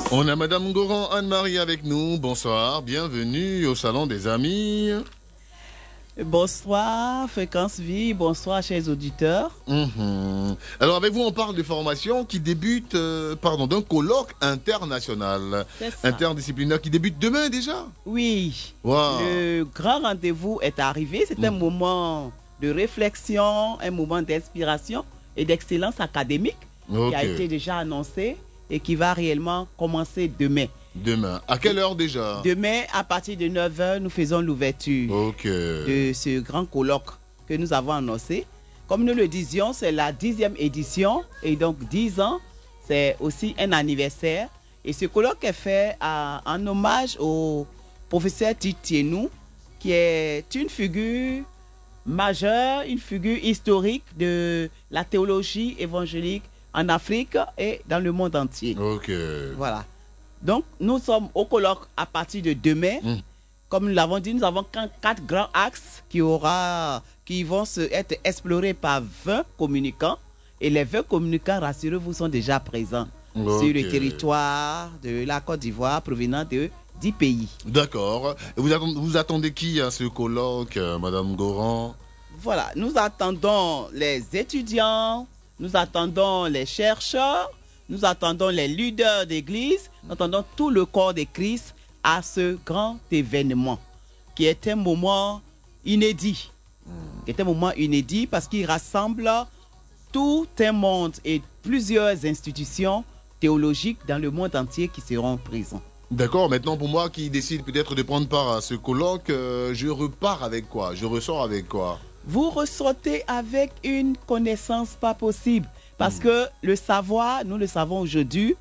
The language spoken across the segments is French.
On a Madame Goran Anne-Marie avec nous. Bonsoir, bienvenue au Salon des Amis. Bonsoir, Fréquence Vie, bonsoir, chers auditeurs. Alors, avec vous, on parle de formation qui débute, d'un colloque international, interdisciplinaire qui débute demain déjà. Oui, wow. Le grand rendez-vous est arrivé. C'est un moment de réflexion, un moment d'inspiration et d'excellence académique qui a été déjà annoncé et qui va réellement commencer demain. Demain. À quelle heure déjà? Demain, à partir de 9h, nous faisons l'ouverture de ce grand colloque que nous avons annoncé. Comme nous le disions, c'est la 10e édition et donc 10 ans, c'est aussi un anniversaire. Et ce colloque est fait en hommage au professeur Titienou, qui est une figure majeure, une figure historique de la théologie évangélique en Afrique et dans le monde entier. Voilà. Donc, nous sommes au colloque à partir de demain. Comme nous l'avons dit, nous avons 4 grands axes qui vont être explorés par 20 communicants. Et les 20 communicants, rassurez-vous, sont déjà présents sur le territoire de la Côte d'Ivoire, provenant de 10 pays. D'accord. Vous attendez qui à ce colloque, Madame Goran? Voilà, nous attendons les étudiants, nous attendons les chercheurs, nous attendons les leaders d'église, nous attendons tout le corps de Christ à ce grand événement qui est un moment inédit. Qui est un moment inédit parce qu'il rassemble tout un monde et plusieurs institutions théologiques dans le monde entier qui seront présents. D'accord, maintenant pour moi qui décide peut-être de prendre part à ce colloque, je repars avec quoi? Je ressors avec quoi? Vous ressortez avec une connaissance pas possible. Parce que le savoir, nous le savons aujourd'hui,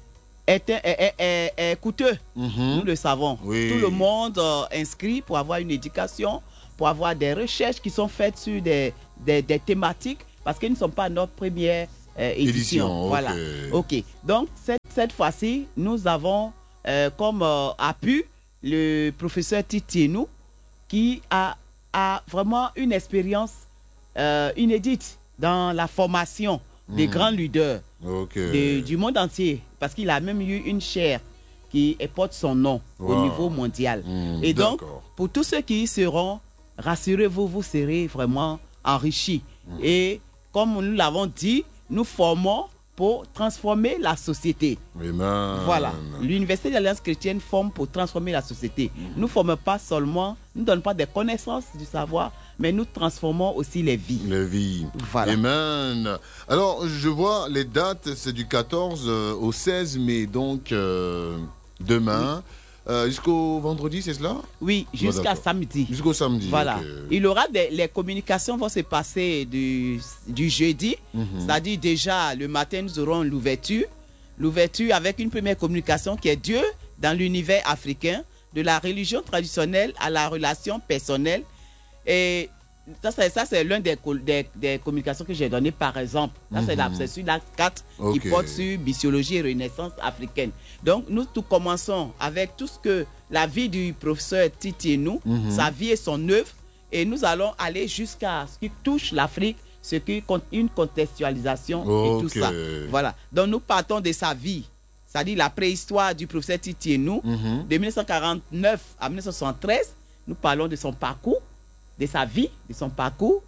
est coûteux. Nous le savons. Oui. Tout le monde inscrit pour avoir une éducation, pour avoir des recherches qui sont faites sur des thématiques, parce que nous ne sommes pas notre première édition. Voilà. Donc, cette fois-ci, nous avons comme appui le professeur Titienou, qui a vraiment une expérience inédite dans la formation des grands leaders du monde entier, parce qu'il a même eu une chaire qui porte son nom au niveau mondial. Et donc, pour tous ceux qui y seront, rassurez-vous, vous serez vraiment enrichis. Et comme nous l'avons dit, nous formons pour transformer la société. Voilà. L'Université de l'Alliance chrétienne forme pour transformer la société. Nous ne formons pas seulement, nous ne donnons pas des connaissances du savoir, mais nous transformons aussi les vies. Les vies. Voilà. Amen. Alors, je vois les dates, c'est du 14 au 16 mai, donc demain. Jusqu'au vendredi, c'est cela? Oui, jusqu'à samedi. Jusqu'au samedi. Voilà. Il y aura les communications vont se passer du jeudi, c'est-à-dire déjà le matin, nous aurons l'ouverture. L'ouverture avec une première communication qui est Dieu dans l'univers africain, de la religion traditionnelle à la relation personnelle. Et ça c'est l'un des communications que j'ai donné par exemple. Ça, c'est sur l'acte 4 qui porte sur missiologie et renaissance africaine. Donc, nous commençons avec tout ce que la vie du professeur Titienou, sa vie et son œuvre. Et nous allons aller jusqu'à ce qui touche l'Afrique, ce qui compte une contextualisation et tout ça. Voilà. Donc, nous partons de sa vie, c'est-à-dire la préhistoire du professeur Titienou, de 1949 à 1973. Nous parlons de son parcours, de sa vie, de son parcours,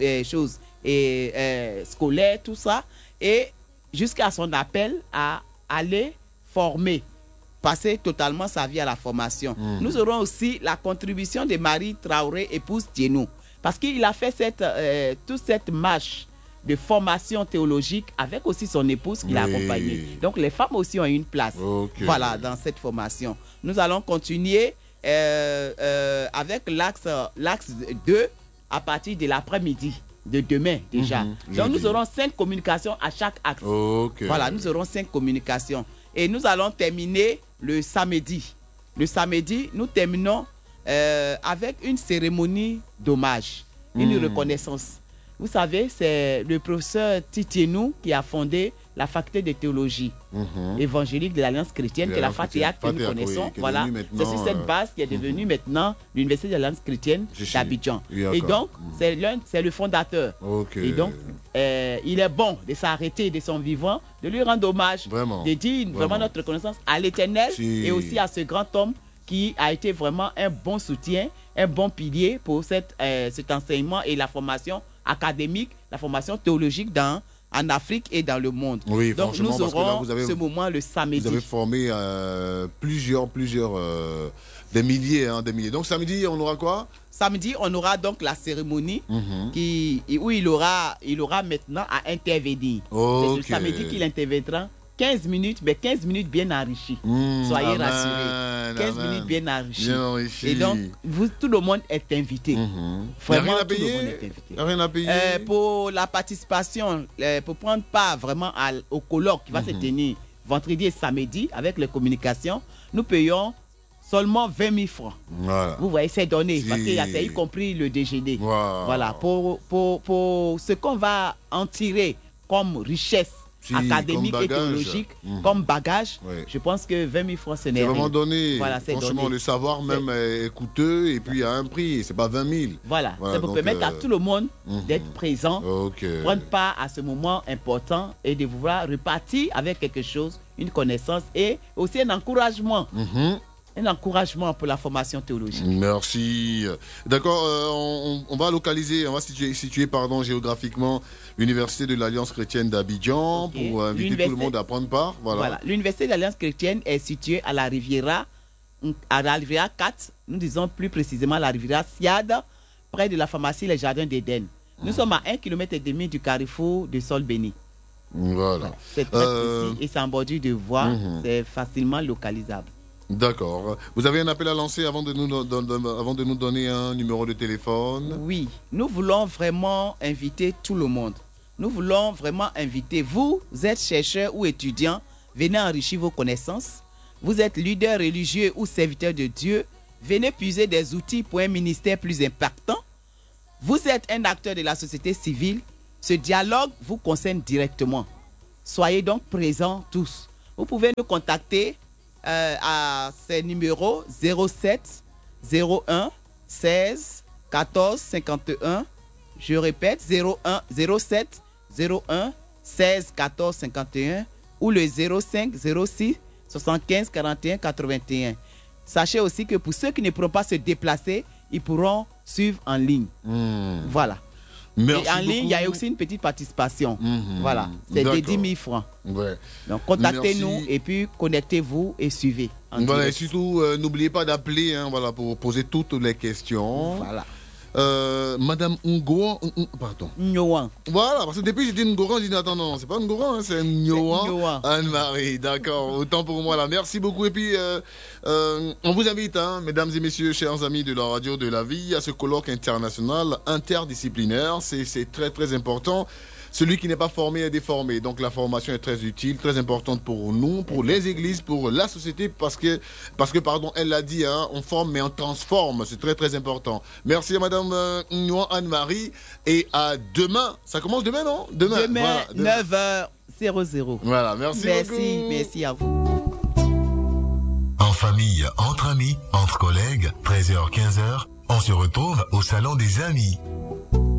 scolaire, tout ça, et jusqu'à son appel à aller former, passer totalement sa vie à la formation. Nous aurons aussi la contribution de Marie Traoré, épouse Tienou, parce qu'il a fait toute cette marche de formation théologique avec aussi son épouse qui l'a accompagnée. Donc les femmes aussi ont une place voilà, dans cette formation. Nous allons continuer avec l'axe 2 à partir de l'après-midi de demain déjà. Donc nous aurons 5 communications à chaque axe. Voilà, nous aurons 5 communications. Et nous allons terminer le samedi. Le samedi, nous terminons avec une cérémonie d'hommage, une reconnaissance. Vous savez, c'est le professeur Titienou qui a fondé la faculté de théologie évangélique de l'Alliance chrétienne, qui est la FATEAC que nous connaissons. Voilà, c'est sur cette base qui est devenue maintenant l'Université de l'Alliance chrétienne d'Abidjan. Et donc, c'est le fondateur. Et donc, il est bon de s'arrêter de son vivant, de lui rendre hommage, de dire vraiment notre reconnaissance à l'Éternel et aussi à ce grand homme qui a été vraiment un bon soutien, un bon pilier pour cet enseignement et la formation académique, la formation théologique en Afrique et dans le monde. Oui, donc nous aurons ce moment le samedi. Vous avez formé plusieurs des milliers. Donc samedi, on aura quoi? Samedi, on aura donc la cérémonie où il aura maintenant à intervenir. C'est le samedi qu'il interviendra. 15 minutes, mais 15 minutes bien enrichies. Soyez rassurés. 15 minutes bien enrichies. Et donc, tout le monde est invité. Vraiment, tout le monde est invité. Rien à payer. Pour la participation, pour prendre part vraiment au colloque qui va se tenir vendredi et samedi avec les communications, nous payons seulement 20 000 francs. Voilà. Vous voyez, c'est donné, parce qu'il y a y compris le déjeuner. Voilà, pour ce qu'on va en tirer comme richesse académique et théologique, comme bagage, je pense que 20 000 francs, ce n'est rien. C'est vraiment donné. Voilà, franchement, donné. le savoir même est coûteux et puis à un prix, c'est pas 20 000. Voilà, ça peut permettre à tout le monde d'être présent, prendre part à ce moment important et de vouloir repartir avec quelque chose, une connaissance et aussi un encouragement. Un encouragement pour la formation théologique. Merci. D'accord, on va localiser, on va situer géographiquement l'Université de l'Alliance chrétienne d'Abidjan pour inviter tout le monde à prendre part. Voilà. L'Université de l'Alliance chrétienne est située à la Riviera 4, nous disons plus précisément la Riviera Siad, près de la pharmacie Les Jardins d'Éden. Nous sommes à 1,5 km du carrefour de Sol Béni. Voilà. C'est très précis et c'est en bordure de voie, c'est facilement localisable. D'accord. Vous avez un appel à lancer avant de nous donner un numéro de téléphone? Oui, nous voulons vraiment inviter tout le monde. Nous voulons vraiment inviter, vous êtes chercheurs ou étudiants, venez enrichir vos connaissances. Vous êtes leader religieux ou serviteur de Dieu, venez puiser des outils pour un ministère plus impactant. Vous êtes un acteur de la société civile, ce dialogue vous concerne directement. Soyez donc présents tous. Vous pouvez nous contacter à ces numéros 07 01 16 14 51. Je répète, 07 01 16 14 51 ou le 05 06 75 41 81. Sachez aussi que pour ceux qui ne pourront pas se déplacer, ils pourront suivre en ligne. Voilà. Merci et en ligne, beaucoup. il y a aussi une petite participation. Voilà, c'est de 10 000 francs. Donc, contactez-nous et puis connectez-vous et suivez. Voilà, et surtout, n'oubliez pas d'appeler pour poser toutes les questions. Voilà. Madame Ngoan, pardon. Ngoan. Voilà, parce que depuis j'ai dit Ngoan, j'ai dit attends, non, c'est pas Ngoan, c'est Ngoan. Anne-Marie, d'accord, autant pour moi là. Merci beaucoup. Et puis, on vous invite, mesdames et messieurs, chers amis de la radio de la vie, à ce colloque international interdisciplinaire. C'est très très important. Celui qui n'est pas formé est déformé. Donc la formation est très utile, très importante pour nous, pour les églises, pour la société, parce que elle l'a dit, on forme mais on transforme. C'est très très important. Merci à Madame Nguyen Anne-Marie et à demain. Ça commence demain, non? Demain, voilà, 9h00. Voilà, merci beaucoup. Merci à vous. En famille, entre amis, entre collègues, 13h-15h, on se retrouve au Salon des Amis.